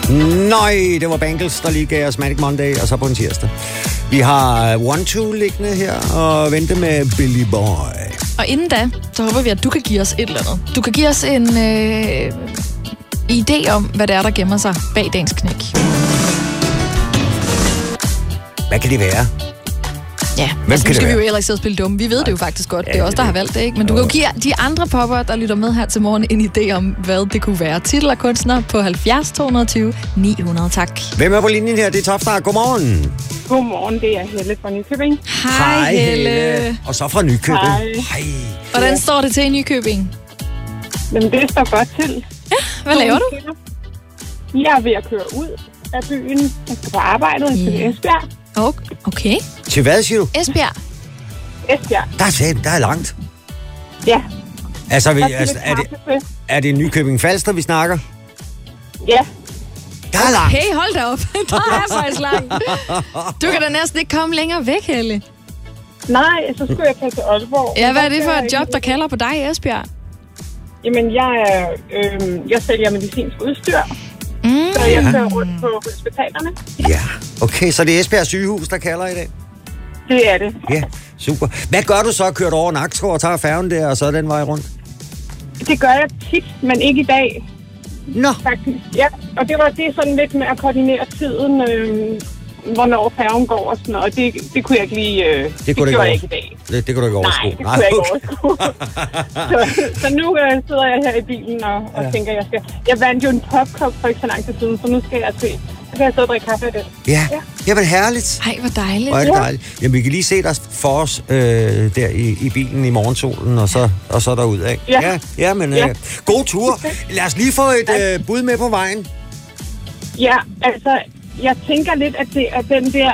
Nøj, det var Bangles, der lige gav os Manic Monday, og så på en tirsdag. Vi har 1-2 liggende her og vente med Billy Boy. Og inden da, så håber vi, at du kan give os et eller andet. Du kan give os en idé om, hvad det er, der gemmer sig bag dagens knæk. Hvad kan det være? Ja, nu skal vi jo ellers sidde og spille dumme. Vi ved det jo faktisk godt. Det er os, der har valgt det, ikke? Men du kan jo give de andre popper, der lytter med her til morgen, en idé om, hvad det kunne være. Titel og kunstner på 70 220 900. Tak. Hvem er på linjen her? Det er Topstar. Godmorgen. Godmorgen, det er Helle fra Nykøbing. Hej Helle. Og så fra Nykøbing. Hej. Hvordan står det til i Nykøbing? Jamen, det står godt til. Ja, hvad laver du? Jeg er ved at køre ud af byen. Jeg skal på arbejdet til Esbjerg. Okay. Til hvad, siger du? Esbjerg. Der er langt. Ja. Altså, er det Nykøbing Falster, vi snakker? Ja. Der er langt. Hey, hold da op. Der er faktisk langt. Du kan da næsten ikke komme længere væk, Helle. Nej, så skulle jeg tage til Aalborg. Ja, hvad er det for et job, der kalder på dig i Esbjerg? Jamen, jeg sælger medicinsk udstyr. Så jeg kører rundt på hospitalerne. Ja, okay, så det er Esbjerg sygehus, der kalder i dag? Det er det. Ja, super. Hvad gør du så? Kører du over Nakskov og tager færgen der, og så den vej rundt? Det gør jeg tit, men ikke i dag. Nå. Faktisk. Ja, og det er sådan lidt med at koordinere tiden, hvornår færgen går og sådan noget. Det kunne jeg ikke lige... det gjorde jeg ikke i dag. Det kunne du ikke overskue? Nej, det kunne jeg ikke overskue. så nu sidder jeg her i bilen og tænker, jeg vandt jo en popcup for ikke så lang tid siden, så nu skal jeg sidde og drikke kaffe af den. Ja. Jamen herligt. Ej, hvor dejligt. Hvor er det dejligt. Jamen, vi kan lige se dig for os der i bilen i morgensolen, og så derud, ikke? Ja, men god tur. Lad os lige få et bud med på vejen. Ja, altså... Jeg tænker lidt, at det er den der...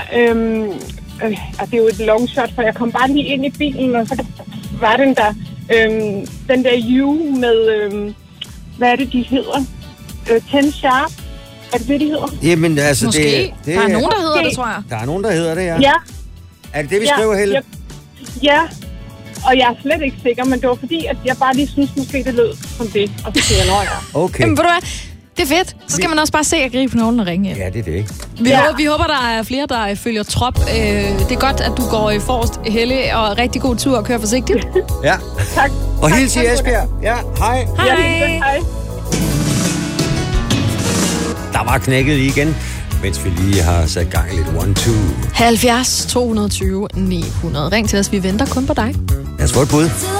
det er jo et long shot, for jeg kom bare lige ind i bilen, og så var den der... den der U med... hvad er det, de hedder? 10 Sharp. Er det, de hedder? Jamen, altså... Måske. Det der er nogen, der hedder det, tror jeg. Der er nogen, der hedder det, ja. Ja. Er det det, vi skriver, Helle? Ja. Og jeg er slet ikke sikker, men det var fordi, at jeg bare lige synes, måske det lød som det. Og så siger jeg, Okay. Jamen, ved du hvad? Det er fedt. Så skal man også bare se at gribe nogen og ringe. Ja, det er det, ikke? Vi håber, der er flere, der følger trop. Det er godt, at du går i forrest, Helle, og rigtig god tur og kører forsigtigt. Ja. Tak. Og hils i Esbjerg. Ja, hej. Hej. Der var knækket lige igen, mens vi lige har sat gang i lidt 1-2. 70 220 900. Ring til os, vi venter kun på dig. Lad os få et bud.